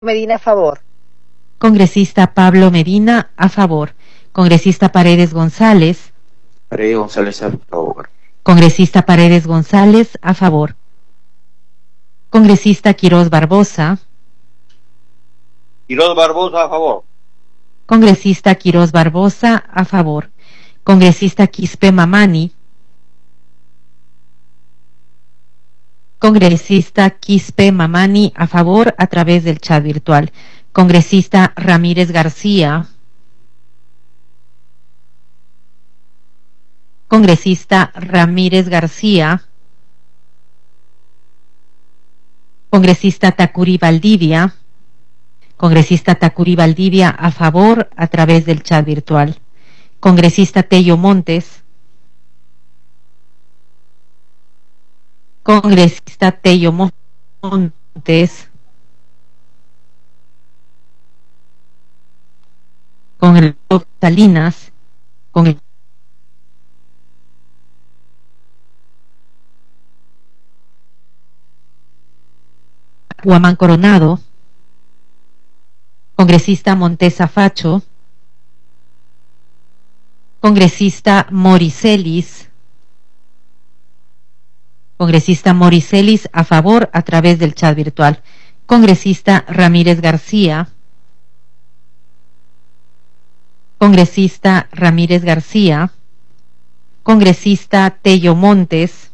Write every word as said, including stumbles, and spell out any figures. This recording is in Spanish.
Medina, a favor. Congresista Pablo Medina, a favor. Congresista Paredes González. Paredes González, a favor. Congresista Paredes González, a favor. Congresista Quiroz Barbosa. Quiroz Barbosa, a favor. Congresista Quiroz Barbosa, a favor. Congresista Quispe Mamani. Congresista Quispe Mamani, a favor, a través del chat virtual. Congresista Ramírez García. Congresista Ramírez García. Congresista Tacuri Valdivia. Congresista Tacuri Valdivia, a favor, a través del chat virtual. Congresista Tello Montes. Congresista Tello Montes. Congresista Salinas. Congresista Guamán Coronado. Congresista Montesa Facho. Congresista Moricelis. Congresista Moricelis, a favor, a través del chat virtual. Congresista Ramírez García. Congresista Ramírez García. Congresista Tello Montes.